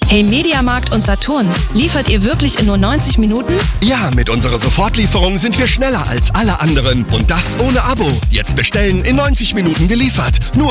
Hey Mediamarkt und Saturn, liefert ihr wirklich in nur 90 Minuten? Ja, mit unserer Sofortlieferung sind wir schneller als alle anderen. Und das ohne Abo. Jetzt bestellen, in 90 Minuten geliefert. Nur